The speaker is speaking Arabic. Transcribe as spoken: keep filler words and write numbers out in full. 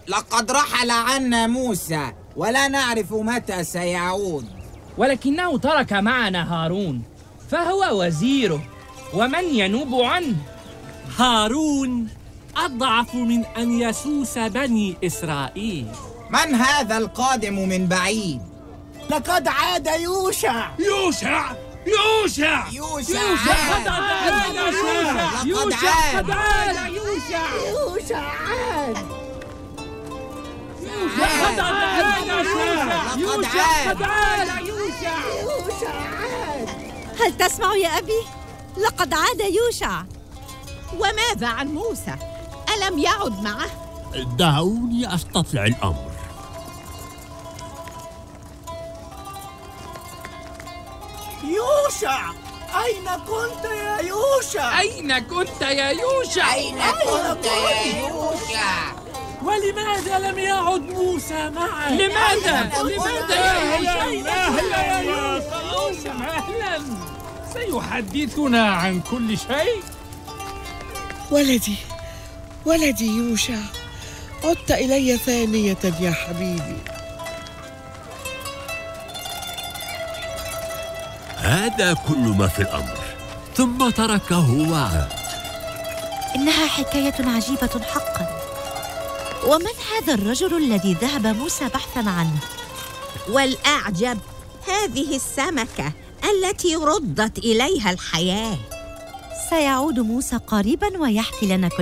لقد رحل عنا موسى ولا نعرف متى سيعود. ولكنه ترك معنا هارون فهو وزيره ومن ينوب عنه. هارون أضعف من أن يسوس بني إسرائيل. من هذا القادم من بعيد؟ لقد عاد يوشع. يوشع يوشع يوشع لقد عاد يوشع. يوشع لقد عاد يوشع. يوشع عاد. لقد عاد يوشع. يوشع لقد عاد يوشع. يوشع عاد. هل تسمع يا أبي؟ لقد عاد يوشع. وماذا عن موسى؟ ألم يعد معه؟ دعوني أستطلع الأمر. يوشع، أين كنت يا يوشع؟ أين كنت يا يوشع؟ أين كنت يا يوشع؟ ولماذا لم يعد موسى معه؟ لماذا؟ لماذا يا يوشع؟ أهلا يا قوم، أهلا. سيحدثنا عن كل شيء. ولدي ولدي يوشع، عدت إلي ثانية يا حبيبي. هذا كل ما في الأمر. ثم تركه وعاد. إنها حكاية عجيبة حقا. ومن هذا الرجل الذي ذهب موسى بحثا عنه؟ والأعجب هذه السمكة التي ردت إليها الحياة. سيعود موسى قريبا ويحكي لنا كل